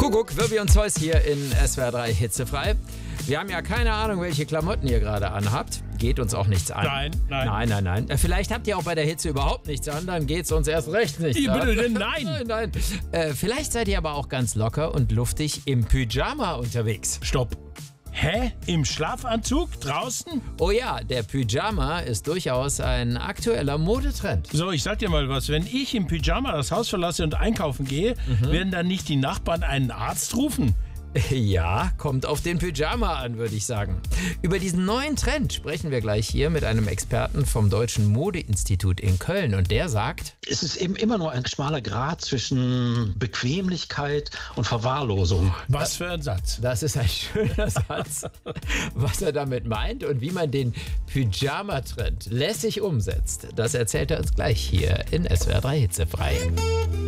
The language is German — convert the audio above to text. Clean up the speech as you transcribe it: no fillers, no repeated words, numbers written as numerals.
Kuckuck, Wirbi und Zeus hier in SWR 3 Hitzefrei. Wir haben ja keine Ahnung, welche Klamotten ihr gerade anhabt. Geht uns auch nichts an. Nein. Vielleicht habt ihr auch bei der Hitze überhaupt nichts an, dann geht's uns erst recht nicht an. Bitte, nein. Nein. Vielleicht seid ihr aber auch ganz locker und luftig im Pyjama unterwegs. Stopp. Hä? Im Schlafanzug? Draußen? Oh ja, der Pyjama ist durchaus ein aktueller Modetrend. So, ich sag dir mal was. Wenn ich im Pyjama das Haus verlasse und einkaufen gehe, werden dann nicht die Nachbarn einen Arzt rufen? Ja, kommt auf den Pyjama an, würde ich sagen. Über diesen neuen Trend sprechen wir gleich hier mit einem Experten vom Deutschen Modeinstitut in Köln. Und der sagt: Es ist eben immer nur ein schmaler Grat zwischen Bequemlichkeit und Verwahrlosung. Was für ein Satz. Das ist ein schöner Satz. Was er damit meint und wie man den Pyjama-Trend lässig umsetzt, das erzählt er uns gleich hier in SWR 3 Hitzefrei.